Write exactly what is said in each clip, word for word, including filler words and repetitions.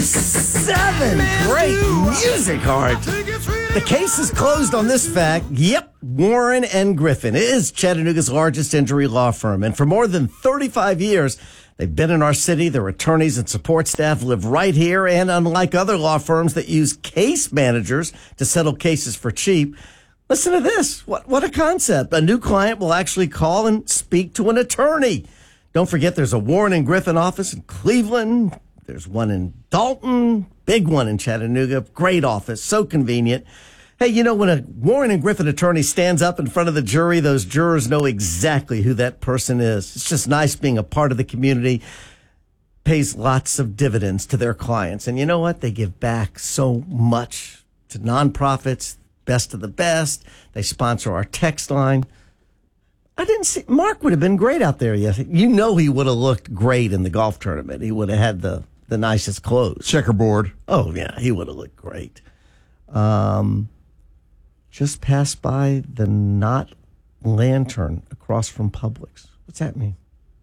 seven. Great music, Art. The case is closed on this fact. Yep, Warren and Griffin is Chattanooga's largest injury law firm. And for more than thirty-five years, they've been in our city. Their attorneys and support staff live right here. And unlike other law firms that use case managers to settle cases for cheap, listen to this. What, what a concept. A new client will actually call and speak to an attorney. Don't forget there's a Warren and Griffin office in Cleveland. There's one in Dalton, big one in Chattanooga. Great office, so convenient. Hey, you know, when a Warren and Griffin attorney stands up in front of the jury, those jurors know exactly who that person is. It's just nice being a part of the community. Pays lots of dividends to their clients. And you know what? They give back so much to nonprofits, best of the best. They sponsor our text line. I didn't see, Mark would have been great out there. Yes, you know he would have looked great in the golf tournament. He would have had the, the nicest clothes. Checkerboard. Oh, yeah, he would have looked great. Um, just passed by the Knott Lantern across from Publix. What's that mean?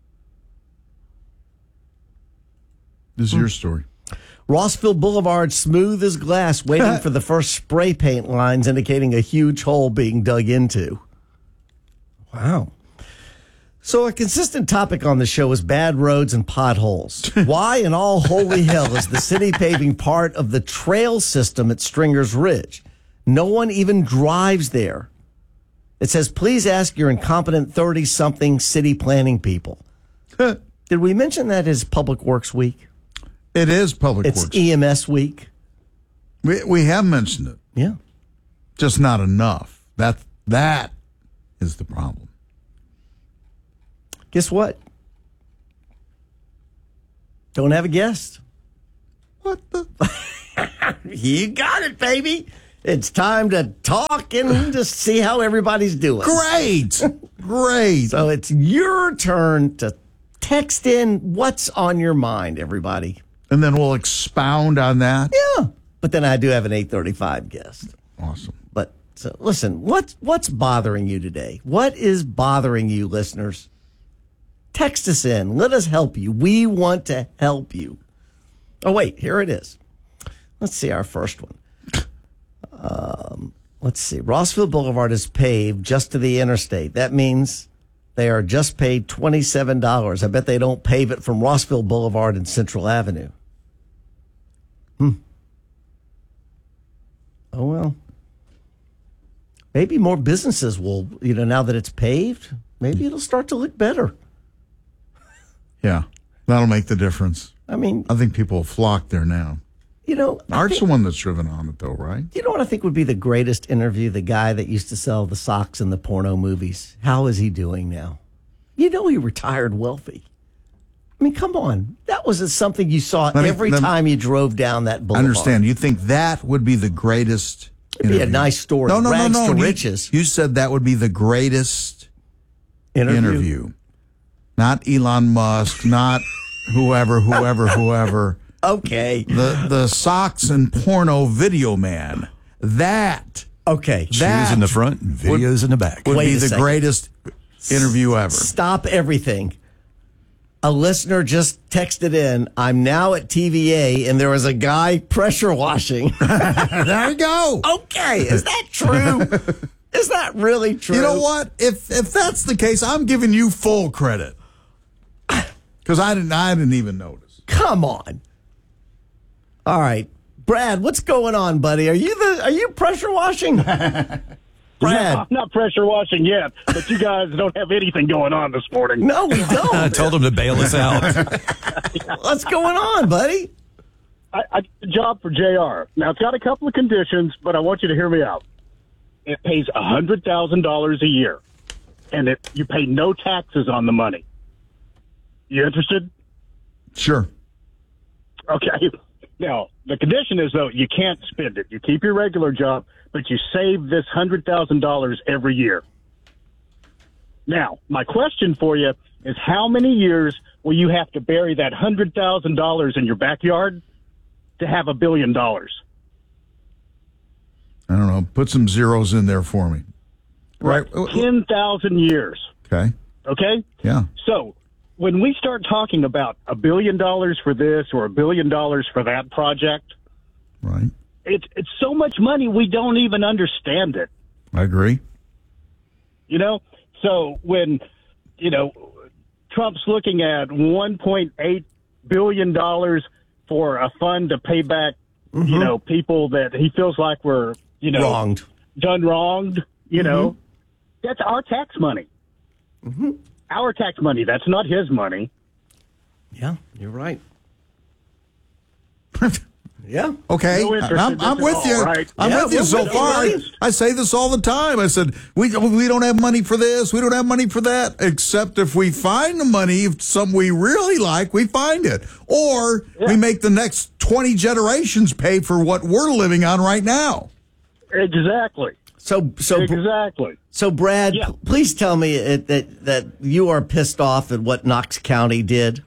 This is hmm. your story. Rossville Boulevard, smooth as glass, waiting for the first spray paint lines indicating a huge hole being dug into. Wow. So a consistent topic on the show is bad roads and potholes. Why in all holy hell is the city paving part of the trail system at Stringer's Ridge? No one even drives there. It says, please ask your incompetent thirty-something city planning people. Did we mention that is Public Works Week? It is Public it's Works. It's E M S Week. We we have mentioned it. Yeah. Just not enough. That that is the problem. Guess what? Don't have a guest. What the? You got it, baby. It's time to talk and just see how everybody's doing. Great. Great. So it's your turn to text in what's on your mind, everybody. And then we'll expound on that. Yeah. But then I do have an eight thirty-five guest. Awesome. But so listen, what's what's bothering you today? What is bothering you, listeners? Text us in. Let us help you. We want to help you. Oh, wait, here it is. Let's see our first one. Um, let's see. Rossville Boulevard is paved just to the interstate. That means they are just paid twenty-seven dollars. I bet they don't pave it from Rossville Boulevard and Central Avenue. Hmm. Oh, well. Maybe more businesses will, you know, now that it's paved, maybe it'll start to look better. Yeah, that'll make the difference. I mean, I think people will flock there now. You know, Art's the one that's driven on it, though, right? You know what I think would be the greatest interview? The guy that used to sell the socks in the porno movies. How is he doing now? You know, he retired wealthy. I mean, come on. That was something you saw me, every me, time you drove down that boulevard. I understand. You think that would be the greatest It'd interview. Be a nice story. No, no, Rags no, no. to You, riches. You said that would be the greatest interview. interview. Not Elon Musk, not whoever, whoever, whoever. Okay. The the socks and porno video man. That. Okay. That shoes in the front and videos would, in the back. Would Wait be the second. greatest interview ever. Stop everything. A listener just texted in, I'm now at T V A, and there was a guy pressure washing. There you go. Okay. Is that true? Is that really true? You know what? If if that's the case, I'm giving you full credit. Because I didn't, I didn't even notice. Come on. All right, Brad, what's going on, buddy? Are you the? Are you pressure washing? Brad, no, I'm not pressure washing yet, but you guys don't have anything going on this morning. No, we don't. I told him to bail us out. What's going on, buddy? I, I did a job for J R. Now it's got a couple of conditions, but I want you to hear me out. It pays a hundred thousand dollars a year, and it, you pay no taxes on the money. You interested? Sure. Okay. Now, the condition is, though, you can't spend it. You keep your regular job, but you save this one hundred thousand dollars every year. Now, my question for you is how many years will you have to bury that one hundred thousand dollars in your backyard to have a billion dollars? I don't know. Put some zeros in there for me. Right. ten thousand years. Okay. Okay? Yeah. So, when we start talking about a billion dollars for this or a billion dollars for that project, Right. it's it's so much money we don't even understand it. I agree. You know, so when you know Trump's looking at one point eight billion dollars for a fund to pay back, mm-hmm. you know, people that he feels like were you know wronged, done wronged. You mm-hmm. know, that's our tax money. Mm-hmm. Our tax money. That's not his money. Yeah, you're right. Yeah. Okay. No interest I'm, in this I'm at with all, you. right? I'm Yeah, with you we're so with far. you. I, I say this all the time. I said, we, we don't have money for this. We don't have money for that. Except if we find the money, if some we really like, we find it. Or Yeah. we make the next twenty generations pay for what we're living on right now. Exactly. So, so, Exactly. so, Brad, Yeah. p- please tell me it, that that you are pissed off at what Knox County did.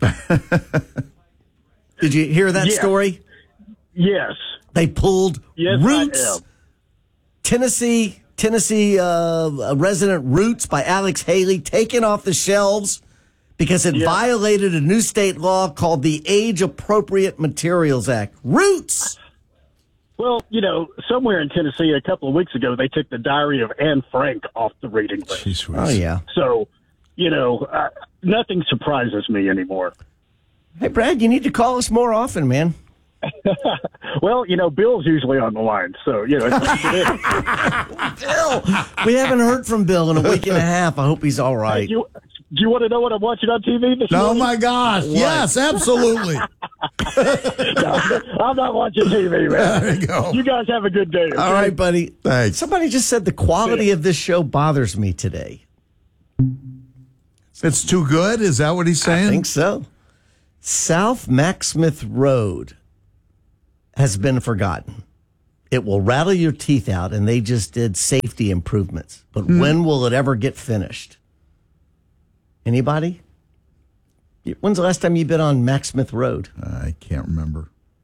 Did you hear that Yeah. story? Yes. They pulled Yes, I Roots, am. Tennessee, Tennessee uh, resident Roots by Alex Haley, taken off the shelves because it Yeah. violated a new state law called the Age Appropriate Materials Act. Roots. Well, you know, somewhere in Tennessee a couple of weeks ago, they took the Diary of Anne Frank off the reading list. Oh yeah. So, you know, uh, nothing surprises me anymore. Hey, Brad, you need to call us more often, man. Well, you know, Bill's usually on the line, so, you know. It's, Bill, we haven't heard from Bill in a week and a half. I hope he's all right. you, do you want to know what I'm watching on T V this Oh, morning? my gosh. Yes, absolutely. I'm not watching T V, man. There you go. You guys have a good day. Okay? All right, buddy. Thanks. Somebody just said the quality of this show bothers me today. It's too good? Is that what he's saying? I think so. South Macksmith Road has been forgotten. It will rattle your teeth out, and they just did safety improvements. But Hmm. when will it ever get finished? Anybody? When's the last time you've been on Macksmith Road? I can't remember.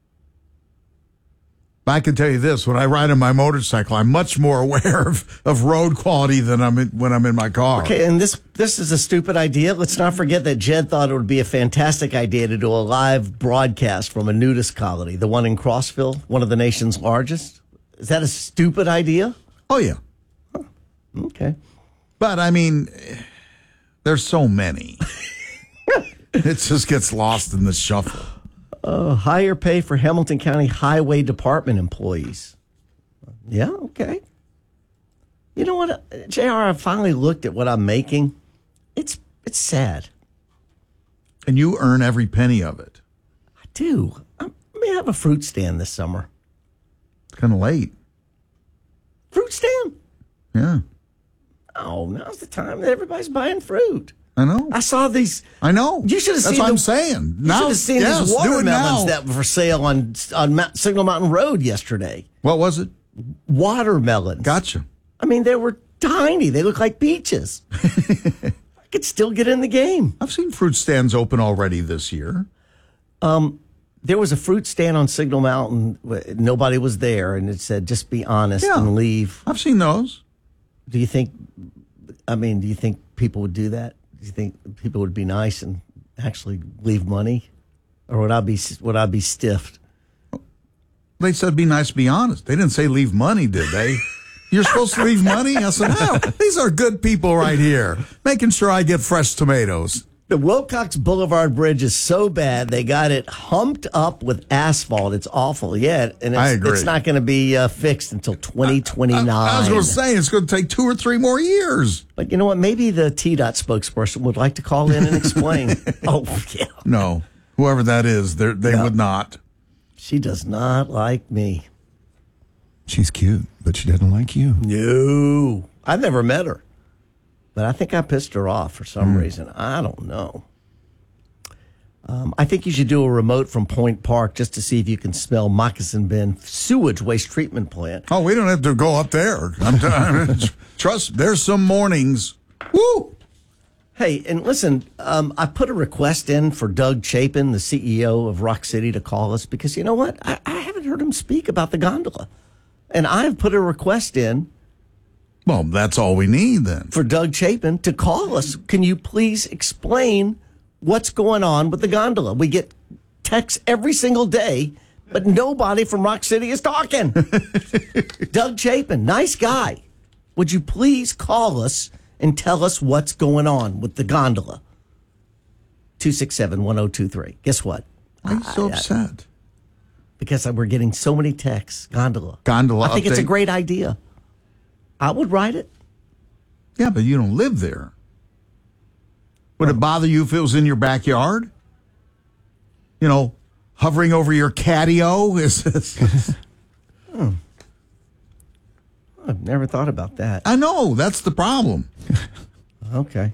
But I can tell you this: when I ride on my motorcycle, I'm much more aware of, of road quality than I'm in, when I'm in my car. Okay, and this this is a stupid idea. Let's not forget that Jed thought it would be a fantastic idea to do a live broadcast from a nudist colony, the one in Crossville, one of the nation's largest. Is that a stupid idea? Oh yeah, Okay. but I mean, there's so many. It just gets lost in the shuffle. Uh, higher pay for Hamilton County Highway Department employees. Yeah, okay. You know what, J R, I finally looked at what I'm making. It's it's sad. And you earn every penny of it. I do. I may have a fruit stand this summer. It's kind of late. Fruit stand? Yeah, Oh, now's the time that everybody's buying fruit. I know. I saw these. I know. You should have That's seen. what the, I'm saying. You Now, should have seen yes, these do it watermelons now. that were for sale on on Mount, Signal Mountain Road yesterday. What was it? Watermelons. Gotcha. I mean, they were tiny. They look like peaches. I could still get in the game. I've seen fruit stands open already this year. There was a fruit stand on Signal Mountain. Nobody was there, and it said, "Just be honest Yeah. and leave." I've seen those. Do you think? I mean, do you think people would do that? Do you think people would be nice and actually leave money, or would I be would I be stiffed? They said be nice, be honest. They didn't say leave money, did they? You're supposed to leave money? I said, no, these are good people right here, making sure I get fresh tomatoes. The Wilcox Boulevard Bridge is so bad they got it humped up with asphalt. It's awful, yeah, and it's, I agree. it's not going to be uh, fixed until twenty twenty-nine. I, I was going to say it's going to take two or three more years. But you know what? Maybe the T DOT spokesperson would like to call in and explain. Oh, yeah. No, whoever that is, they're- they Yeah. would not. She does not like me. She's cute, but she doesn't like you. No. I've never met her. But I think I pissed her off for some reason. I don't know. Um, I think you should do a remote from Point Park just to see if you can smell Moccasin Bend sewage waste treatment plant. Oh, we don't have to go up there. I'm t- trust, there's some mornings. Woo! Hey, and listen, um, I put a request in for Doug Chapin, the C E O of Rock City, to call us because you know what? I, I haven't heard him speak about the gondola. And I've put a request in Well, that's all we need then. for Doug Chapin to call us. Can you please explain what's going on with the gondola. We get texts every single day, but nobody from Rock City is talking. Doug Chapin, nice guy. Would you please call us and tell us what's going on with the gondola? two six seven, one oh two three. Guess what? Why are you so I- I- upset? Because we're getting so many texts. Gondola. Gondola I think it's a update. great idea. I would write it. Yeah, but you don't live there. Would it bother you if it was in your backyard? You know, hovering over your catio? Is this... oh. I've never thought about that. I know, that's the problem. Okay.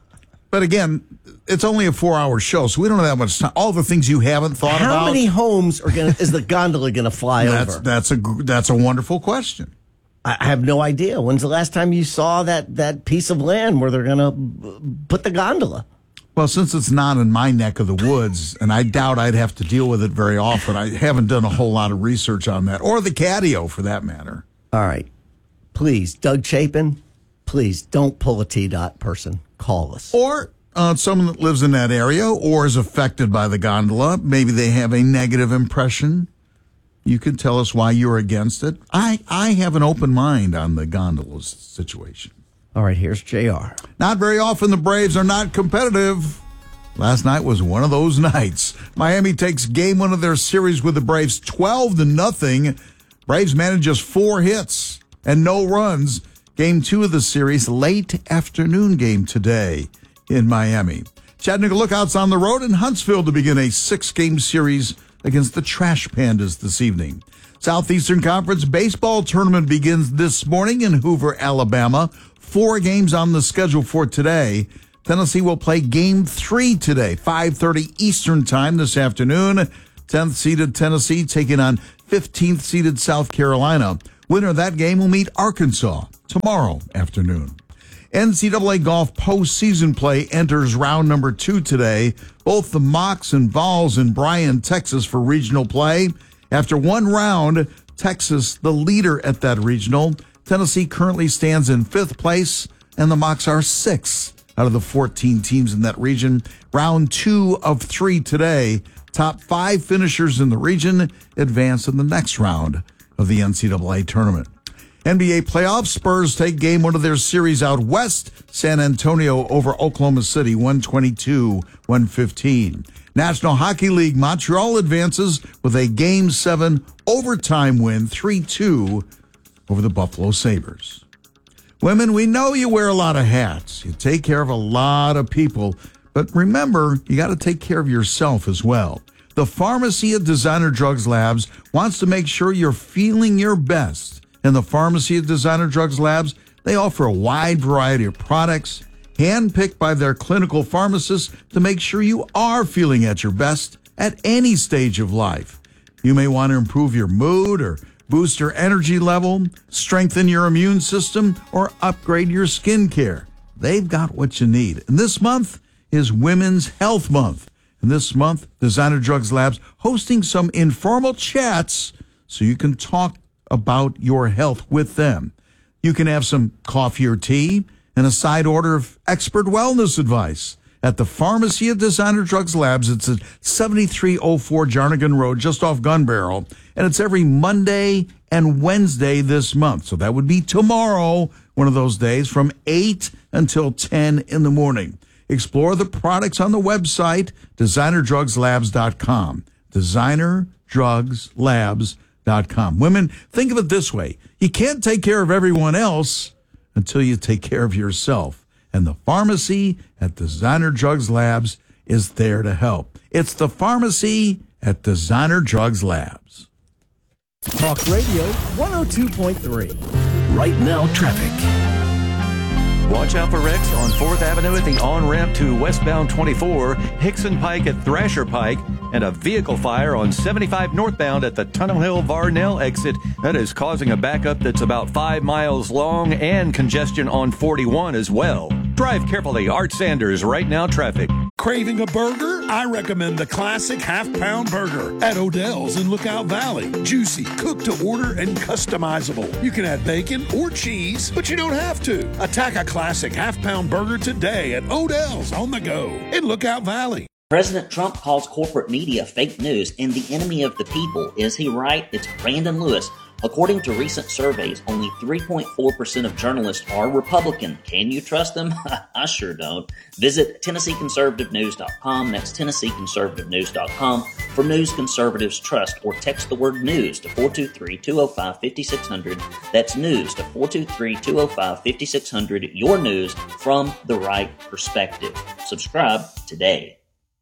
But again, it's only a four-hour show, so we don't have that much time. All the things you haven't thought How about. many homes are gonna is the gondola going to fly that's, over? That's a that's a wonderful question. I I have no idea. When's the last time you saw that, that piece of land where they're going to put the gondola? Well, since it's not in my neck of the woods, and I doubt I'd have to deal with it very often, I haven't done a whole lot of research on that, or the catio for that matter. All right. Please, Doug Chapin, please don't pull a T-Dot person. Call us. Or uh, someone that lives in that area or is affected by the gondola. Maybe they have a negative impression. You can tell us why you're against it. I, I have an open mind on the gondola situation. All right, here's J R. Not very often the Braves are not competitive. Last night was one of those nights. Miami takes game one of their series with the Braves twelve to nothing. Braves managed just four hits and no runs. Game two of the series, late afternoon game today in Miami. Chattanooga Lookouts on the road in Huntsville to begin a six-game series against the Trash Pandas this evening. Southeastern Conference baseball tournament begins this morning in Hoover, Alabama. Four games on the schedule for today. Tennessee will play game three today, five thirty Eastern time this afternoon. tenth-seeded Tennessee taking on fifteenth-seeded South Carolina. Winner of that game will meet Arkansas tomorrow afternoon. N C double A golf postseason play enters round number two today. Both the Mocs and Vols in Bryan, Texas for regional play. After one round, Texas, the leader at that regional. Tennessee currently stands in fifth place, and the Mocs are sixth out of the fourteen teams in that region. Round two of three today. Top five finishers in the region advance in the next round of the N C double A tournament. N B A playoffs, Spurs take game one of their series out west. San Antonio over Oklahoma City, one twenty-two one fifteen. National Hockey League, Montreal advances with a game seven overtime win, three two over the Buffalo Sabres. Women, we know you wear a lot of hats. You take care of a lot of people. But remember, you got to take care of yourself as well. The Pharmacy at Designer Drugs Labs wants to make sure you're feeling your best. And the Pharmacy at Designer Drugs Labs, they offer a wide variety of products, handpicked by their clinical pharmacists to make sure you are feeling at your best at any stage of life. You may want to improve your mood or boost your energy level, strengthen your immune system, or upgrade your skin care. They've got what you need. And this month is Women's Health Month. And this month, Designer Drugs Labs hosting some informal chats so you can talk about your health with them. You can have some coffee or tea and a side order of expert wellness advice at the Pharmacy of Designer Drugs Labs. It's at seventy-three oh four Jarnigan Road, just off Gun Barrel. And it's every Monday and Wednesday this month. So that would be tomorrow, one of those days, from eight until ten in the morning. Explore the products on the website, designer drugs labs dot com. designer drugs labs dot com. Women, think of it this way. You can't take care of everyone else until you take care of yourself. And the Pharmacy at Designer Drugs Labs is there to help. It's the Pharmacy at Designer Drugs Labs. Talk Radio one oh two point three. Right now, traffic. Watch out for wrecks on fourth Avenue at the on-ramp to westbound twenty-four, Hickson Pike at Thrasher Pike, and a vehicle fire on seventy-five northbound at the Tunnel Hill Varnell exit. That is causing a backup that's about five miles long and congestion on forty-one as well. Drive carefully. Art Sanders, Right Now Traffic. Craving a burger? I recommend the classic half-pound burger at Odell's in Lookout Valley. Juicy, cooked to order, and customizable. You can add bacon or cheese, but you don't have to. Attack a classic half-pound burger today at Odell's on the go in Lookout Valley. President Trump calls corporate media fake news and the enemy of the people. Is he right? It's Brandon Lewis. According to recent surveys, only three point four percent of journalists are Republican. Can you trust them? I sure don't. Visit Tennessee Conservative News dot com. That's Tennessee Conservative News dot com for news conservatives trust, or text the word news to four two three, two zero five, five six zero zero. That's news to four two three, two zero five, five six zero zero. Your news from the right perspective. Subscribe today.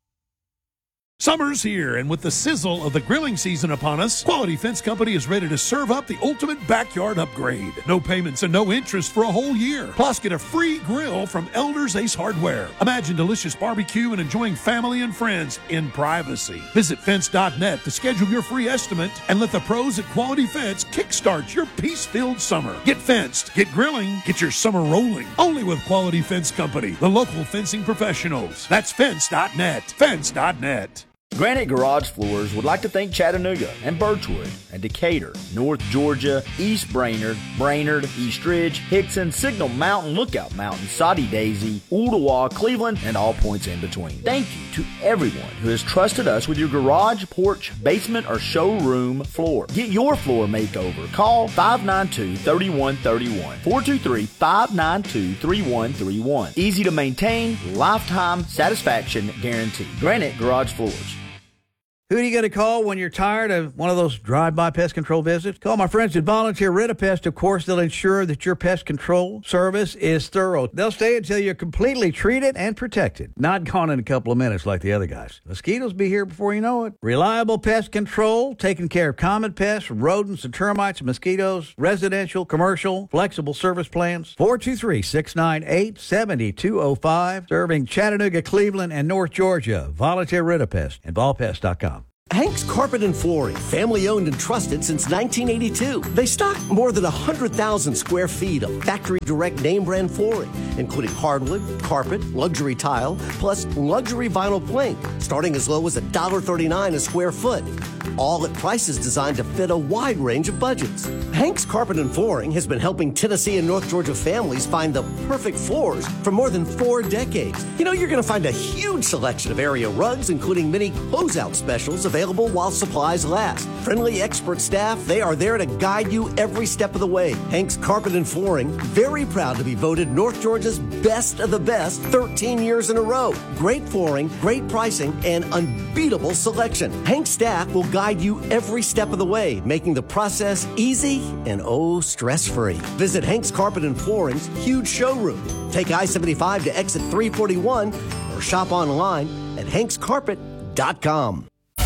Summer's here, and with the sizzle of the grilling season upon us, Quality Fence Company is ready to serve up the ultimate backyard upgrade. No payments and no interest for a whole year. Plus, get a free grill from Elder's Ace Hardware. Imagine delicious barbecue and enjoying family and friends in privacy. Visit fence dot net to schedule your free estimate and let the pros at Quality Fence kickstart your peace-filled summer. Get fenced, get grilling, get your summer rolling. Only with Quality Fence Company, the local fencing professionals. That's fence dot net. fence dot net. Granite Garage Floors would like to thank Chattanooga and Birchwood and Decatur, North Georgia, East Brainerd, Brainerd, East Ridge, Hickson, Signal Mountain, Lookout Mountain, Soddy Daisy, Ooltewah, Cleveland, and all points in between. Thank you to everyone who has trusted us with your garage, porch, basement, or showroom floor. Get your floor makeover. Call five nine two, three one three one, four two three, five nine two, three one three one. Easy to maintain, lifetime satisfaction guarantee. Granite Garage Floors. Who are you going to call when you're tired of one of those drive-by pest control visits? Call my friends at Volunteer Ritapest. Of course, they'll ensure that your pest control service is thorough. They'll stay until you're completely treated and protected. Not gone in a couple of minutes like the other guys. Mosquitoes be here before you know it. Reliable pest control, taking care of common pests, rodents and termites, mosquitoes, residential, commercial, flexible service plans. four two three, six nine eight, seven two zero five. Serving Chattanooga, Cleveland, and North Georgia. Volunteer Ritapest and ball pest dot com. Hank's Carpet and Flooring, family owned and trusted since nineteen eighty-two. They stock more than one hundred thousand square feet of factory direct name brand flooring, including hardwood, carpet, luxury tile, plus luxury vinyl plank, starting as low as one dollar thirty-nine a square foot. All at prices designed to fit a wide range of budgets. Hank's Carpet and Flooring has been helping Tennessee and North Georgia families find the perfect floors for more than four decades. You know, you're going to find a huge selection of area rugs, including many closeout specials available while supplies last. Friendly expert staff, they are there to guide you every step of the way. Hank's Carpet and Flooring, very proud to be voted North Georgia's best of the best thirteen years in a row. Great flooring, great pricing, and unbeatable selection. Hank's staff will guide you every step of the way, making the process easy and oh, stress-free. Visit Hank's Carpet and Flooring's huge showroom. Take I seventy-five to exit three forty-one or shop online at hanks carpet dot com.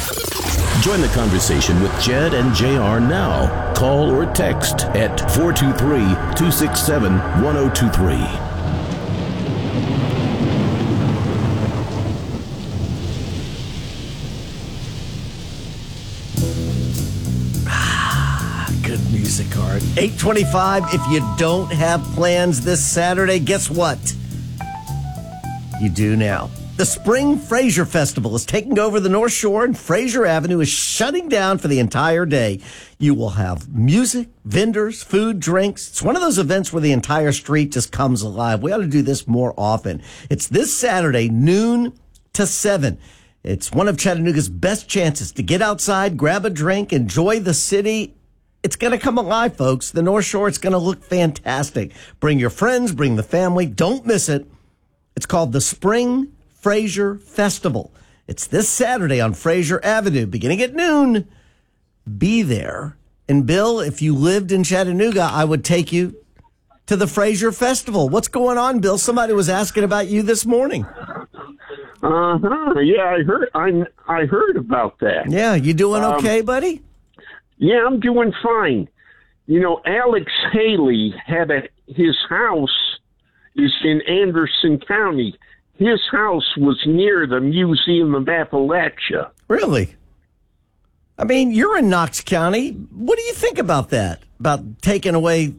Join the conversation with Jed and J R now. Call or text at four two three, two six seven, one zero two three. Good music card. eight twenty-five. If you don't have plans this Saturday, guess what? You do now. The Spring Fraser Festival is taking over the North Shore, and Fraser Avenue is shutting down for the entire day. You will have music, vendors, food, drinks. It's one of those events where the entire street just comes alive. We ought to do this more often. It's this Saturday, noon to seven. It's one of Chattanooga's best chances to get outside, grab a drink, enjoy the city. It's going to come alive, folks. The North Shore, it's going to look fantastic. Bring your friends, bring the family. Don't miss it. It's called the Spring Fraser Festival. It's this Saturday on Fraser Avenue, beginning at noon. Be there. And Bill, if you lived in Chattanooga, I would take you to the Fraser Festival. What's going on, Bill? Somebody was asking about you this morning. Uh-huh. Yeah, I heard I I heard about that. Yeah, you doing okay, um, buddy? Yeah, I'm doing fine. You know, Alex Haley had a his house is in Anderson County. His house was near the Museum of Appalachia. Really? I mean, you're in Knox County. What do you think about that? About taking away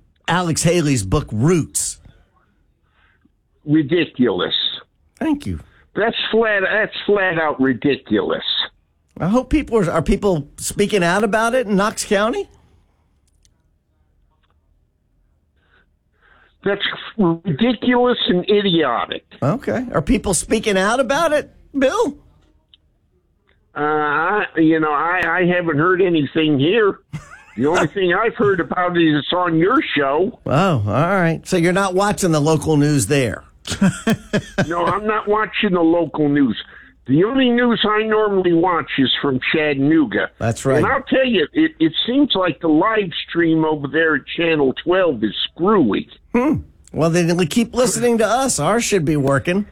Alex Haley's book, Roots? Ridiculous. Thank you. that's flat. That's flat out ridiculous. I hope people are, are people speaking out about it in Knox County. That's ridiculous and idiotic. Okay. Are people speaking out about it, Bill? Uh, you know, I, I haven't heard anything here. The only thing I've heard about it is on your show. Oh, all right. So you're not watching the local news there? No, I'm not watching the local news. The only news I normally watch is from Chattanooga. That's right. And I'll tell you, it, it seems like the live stream over there at Channel twelve is screwy. Hmm. Well, then we keep listening to us. Ours should be working.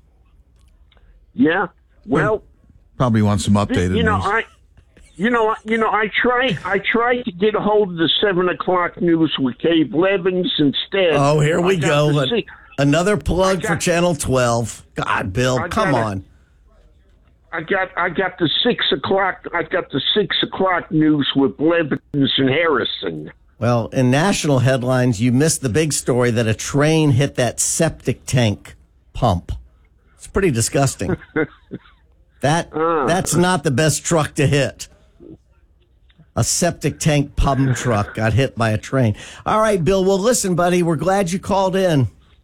Yeah. Well, probably want some updated you know, news. I, you know, you know, I try, I tried to get a hold of the seven o'clock news with Cave Levins instead. Oh, here we I go. got to see- Another plug got- for Channel twelve. God, Bill, I come gotta- on. I got I got the six o'clock I got the six o'clock news with Blevins and Harrison. Well, in national headlines, you missed the big story that a train hit that septic tank pump. It's pretty disgusting. that Uh. that's not the best truck to hit. A septic tank pump truck got hit by a train. All right, Bill. Well, listen, buddy, we're glad you called in.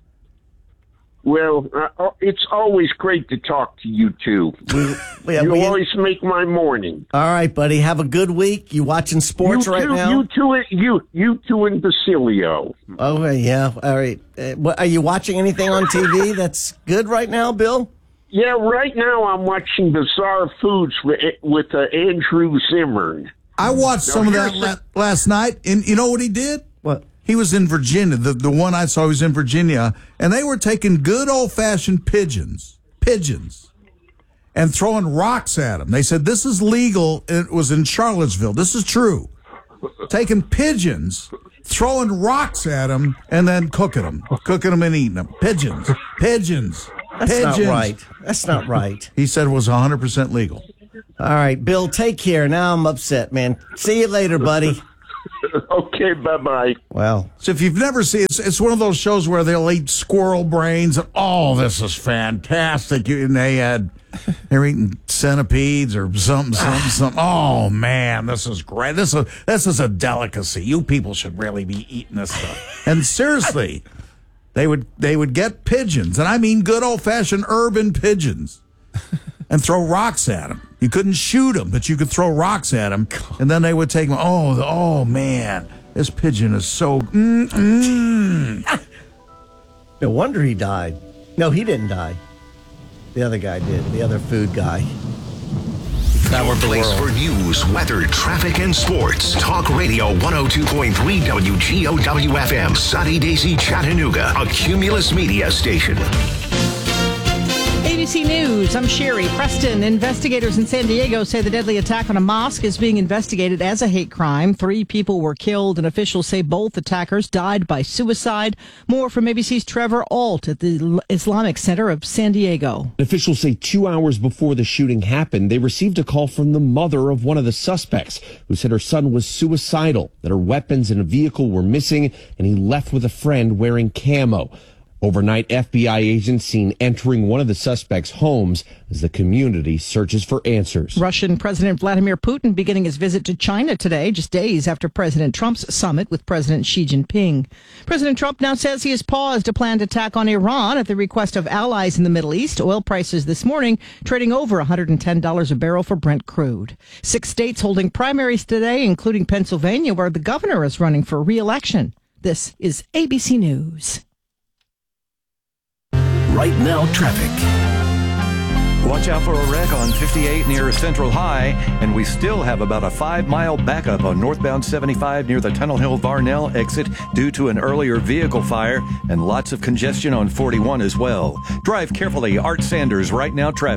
Well, uh, it's always great to talk to you two. We, yeah, you we- always make my morning. All right, buddy. Have a good week. You watching sports you right two, now? You two, you you two and Basilio. Oh, yeah. All right. Uh, what, are you watching anything on T V that's good right now, Bill? Yeah, right now I'm watching Bizarre Foods with, with uh, Andrew Zimmern. I watched Now, some of that here's la- last night, and you know what he did? What? He was in Virginia. The the one I saw was in Virginia, and they were taking good old fashioned pigeons, pigeons, and throwing rocks at them. They said this is legal. It was in Charlottesville. This is true. Taking pigeons, throwing rocks at them, and then cooking them, cooking them and eating them. Pigeons, pigeons, That's pigeons. not right. That's not right. He said it was one hundred percent legal. All right, Bill, take care. Now I'm upset, man. See you later, buddy. Okay, bye-bye. Well, So if you've never seen it's it's one of those shows where they'll eat squirrel brains and oh, this is fantastic. And they had they were eating centipedes or something, something, something. Oh man, this is great. This is this is a delicacy. You people should really be eating this stuff. And seriously, they would they would get pigeons, and I mean good old fashioned urban pigeons, and throw rocks at them. You couldn't shoot them, but you could throw rocks at them, and then they would take them. Oh, the, oh man, this pigeon is so. Mm, mm. no wonder he died. No, he didn't die. The other guy did. The other food guy. Our place for news, weather, traffic, and sports. Talk Radio one oh two point three W G O W F M, Sunny Daisy, Chattanooga, a Cumulus Media station. A B C News, I'm Sherry Preston. Investigators in San Diego say the deadly attack on a mosque is being investigated as a hate crime. Three people were killed, and officials say both attackers died by suicide. More from A B C's Trevor Alt at the Islamic Center of San Diego. Officials say two hours before the shooting happened, they received a call from the mother of one of the suspects who said her son was suicidal, that her weapons and a vehicle were missing, and he left with a friend wearing camo. Overnight, F B I agents seen entering one of the suspects' homes as the community searches for answers. Russian President Vladimir Putin beginning his visit to China today, just days after President Trump's summit with President Xi Jinping. President Trump now says he has paused a planned attack on Iran at the request of allies in the Middle East. Oil prices this morning trading over one hundred ten dollars a barrel for Brent crude. Six states holding primaries today, including Pennsylvania, where the governor is running for re-election. This is A B C News. Right now, traffic. Watch out for a wreck on fifty-eight near Central High, and we still have about a five-mile backup on northbound seventy-five near the Tunnel Hill Varnell exit due to an earlier vehicle fire, and lots of congestion on forty-one as well. Drive carefully. Art Sanders, Right Now Traffic.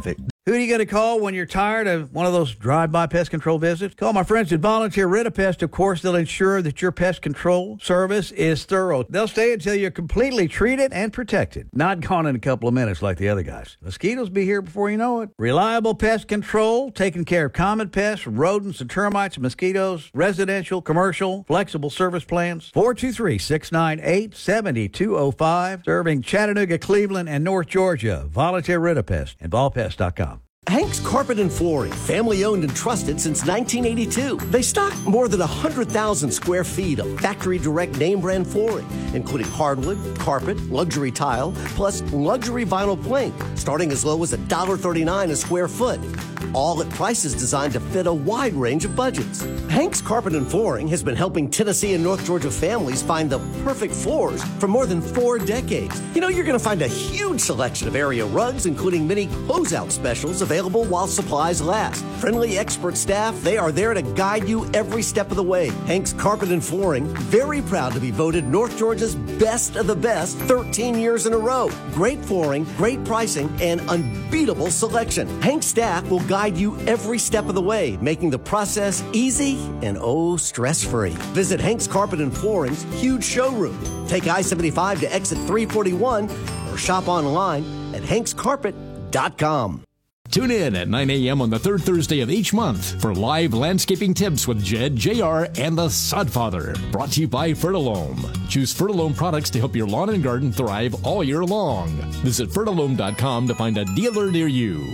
Who are you going to call when you're tired of one of those drive-by pest control visits? Call my friends at Volunteer Ritapest. Of course, they'll ensure that your pest control service is thorough. They'll stay until you're completely treated and protected. Not gone in a couple of minutes like the other guys. Mosquitoes be here before you know it. Reliable pest control, taking care of common pests, rodents and termites and mosquitoes, residential, commercial, flexible service plans. four two three, six nine eight, seven two zero five. Serving Chattanooga, Cleveland, and North Georgia. Volunteer Ritapest and vol pest dot com. Hank's Carpet and Flooring, family owned and trusted since nineteen eighty-two. They stock more than one hundred thousand square feet of factory direct name brand flooring, including hardwood, carpet, luxury tile, plus luxury vinyl plank, starting as low as one dollar thirty-nine a square foot. All at prices designed to fit a wide range of budgets. Hank's Carpet and Flooring has been helping Tennessee and North Georgia families find the perfect floors for more than four decades. You know, you're going to find a huge selection of area rugs, including many closeout specials available while supplies last. Friendly expert staff, they are there to guide you every step of the way. Hank's Carpet and Flooring, very proud to be voted North Georgia's best of the best thirteen years in a row. Great flooring, great pricing, and unbeatable selection. Hank's staff will guide you every step of the way, making the process easy and oh, stress-free. Visit Hank's Carpet and Flooring's huge showroom. Take I seventy-five to exit three forty-one or shop online at hanks carpet dot com. Tune in at nine a.m. on the third Thursday of each month for live landscaping tips with Jed, J R, and the Sodfather. Brought to you by Fertilome. Choose Fertilome products to help your lawn and garden thrive all year long. Visit fertilome dot com to find a dealer near you.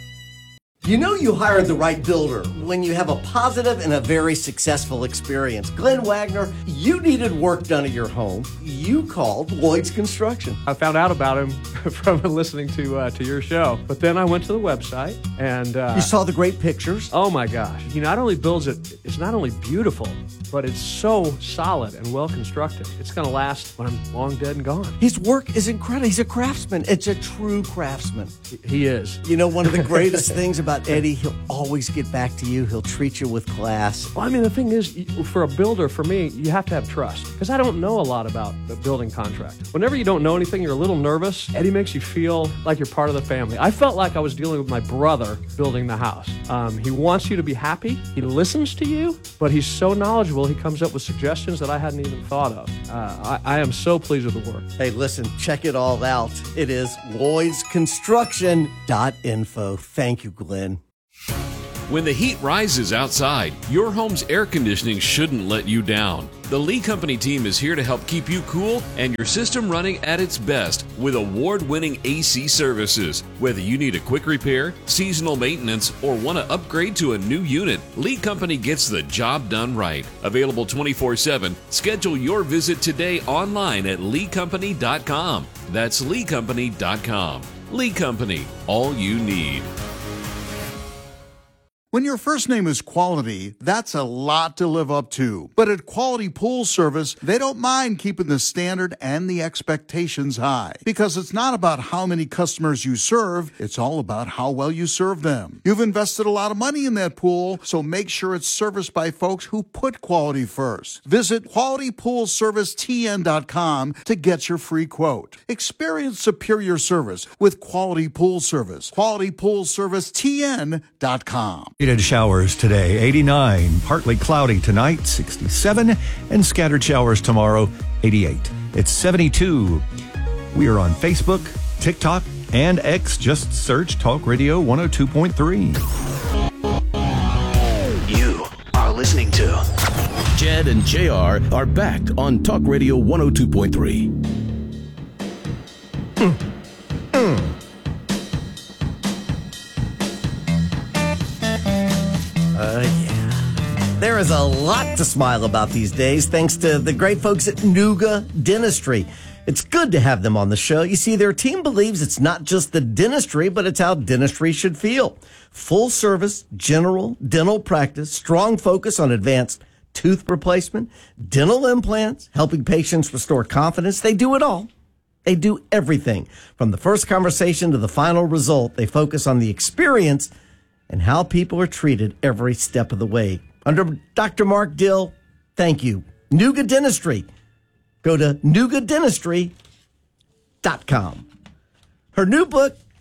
You know you hired the right builder when you have a positive and a very successful experience. Glenn Wagner, you needed work done at your home. You called Lloyd's Construction. I found out about him from listening to uh, to your show, but then I went to the website and uh, you saw the great pictures. Oh my gosh! He not only builds it; it's not only beautiful, but it's so solid and well constructed. It's going to last when I'm long dead and gone. His work is incredible. He's a craftsman. It's a true craftsman. He is. You know, one of the greatest things about Eddie, he'll always get back to you. He'll treat you with class. Well, I mean, the thing is, for a builder, for me, you have to have trust. Because I don't know a lot about the building contract. Whenever you don't know anything, you're a little nervous. Eddie makes you feel like you're part of the family. I felt like I was dealing with my brother building the house. Um, he wants you to be happy. He listens to you, but he's so knowledgeable, he comes up with suggestions that I hadn't even thought of. Uh, I, I am so pleased with the work. Hey, listen, check it all out. It is lloyds construction dot info. Thank you, Glenn. When the heat rises outside, your home's air conditioning shouldn't let you down. The Lee Company team is here to help keep you cool and your system running at its best with award-winning A C services. Whether you need a quick repair, seasonal maintenance, or want to upgrade to a new unit, Lee Company gets the job done right. Available twenty-four seven, schedule your visit today online at lee company dot com. That's lee company dot com. Lee Company, all you need. When your first name is Quality, that's a lot to live up to. But at Quality Pool Service, they don't mind keeping the standard and the expectations high. Because it's not about how many customers you serve, it's all about how well you serve them. You've invested a lot of money in that pool, so make sure it's serviced by folks who put quality first. Visit quality pool service t n dot com to get your free quote. Experience superior service with Quality Pool Service. quality pool service t n dot com. Showers today, eighty-nine, partly cloudy tonight, sixty-seven, and scattered showers tomorrow, eighty-eight. It's seventy-two. We are on Facebook, TikTok, and X. Just search Talk Radio one oh two point three. You are listening to Jed and J R are back on Talk Radio one oh two point three. Mm. Mm. Uh, yeah. There is a lot to smile about these days thanks to the great folks at Nuga Dentistry. It's good to have them on the show. You see, their team believes it's not just the dentistry, but it's how dentistry should feel. Full service, general, dental practice, strong focus on advanced tooth replacement, dental implants, helping patients restore confidence. They do it all. They do everything. From the first conversation to the final result, they focus on the experience and how people are treated every step of the way. Under Doctor Mark Dill, thank you. Nuga Dentistry. Go to nuga dentistry dot com. Her new book,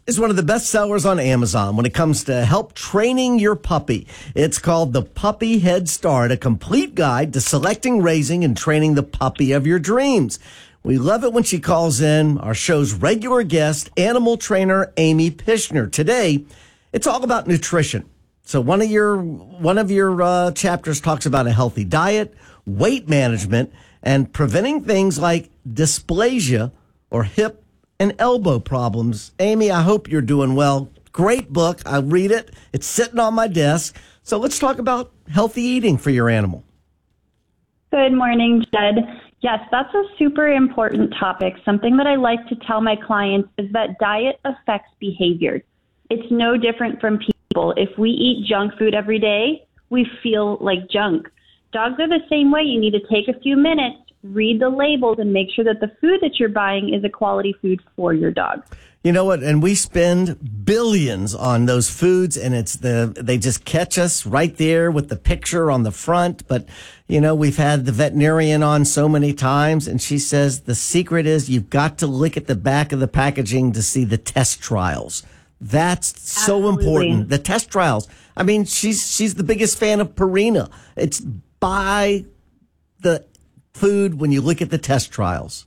is one of the best sellers on Amazon when it comes to help training your puppy. It's called The Puppy Head Start, a complete guide to selecting, raising, and training the puppy of your dreams. We love it when she calls in, our show's regular guest, animal trainer Amy Pishner. Today, it's all about nutrition. So one of your one of your uh, chapters talks about a healthy diet, weight management, and preventing things like dysplasia or hip and elbow problems. Amy, I hope you're doing well. Great book. I read it. It's sitting on my desk. So let's talk about healthy eating for your animal. Good morning, Jed. Yes, that's a super important topic. Something that I like to tell my clients is that diet affects behavior. It's no different from people. If we eat junk food every day, we feel like junk. Dogs are the same way. You need to take a few minutes, read the labels, and make sure that the food that you're buying is a quality food for your dog. You know what? And we spend billions on those foods, and it's the they just catch us right there with the picture on the front. But, you know, we've had the veterinarian on so many times, and she says the secret is you've got to look at the back of the packaging to see the test trials. That's so Absolutely. important. The test trials. I mean, she's she's the biggest fan of Purina. It's buy the food when you look at the test trials.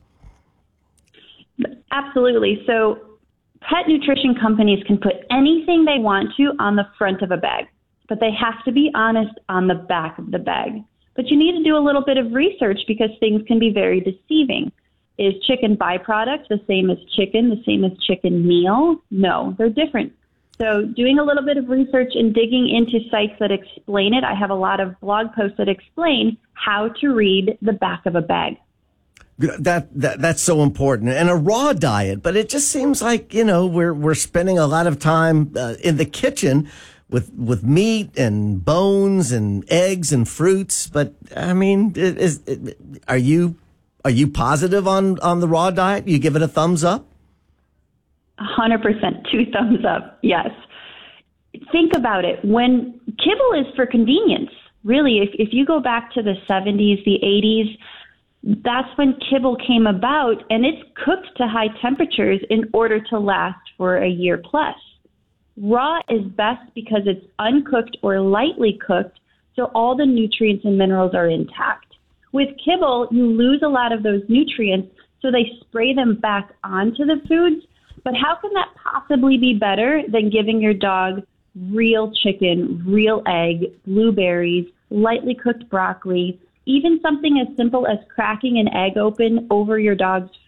Absolutely. So pet nutrition companies can put anything they want to on the front of a bag, but they have to be honest on the back of the bag. But you need to do a little bit of research because things can be very deceiving. Is chicken byproduct the same as chicken, the same as chicken meal? No, they're different. So doing a little bit of research and digging into sites that explain it. I have a lot of blog posts that explain how to read the back of a bag. That, that that's so important. And a raw diet, but it just seems like, you know, we're we're spending a lot of time uh, in the kitchen with with meat and bones and eggs and fruits. But I mean, is, is are you are you positive on on the raw diet? You give it a thumbs up? one hundred percent, two thumbs up. Yes. Think about it. When kibble is for convenience, really, if if you go back to the seventies, the eighties, that's when kibble came about, and it's cooked to high temperatures in order to last for a year plus. Raw is best because it's uncooked or lightly cooked, so all the nutrients and minerals are intact. With kibble, you lose a lot of those nutrients, so they spray them back onto the foods. But how can that possibly be better than giving your dog real chicken, real egg, blueberries, lightly cooked broccoli, even something as simple as cracking an egg open over your dog's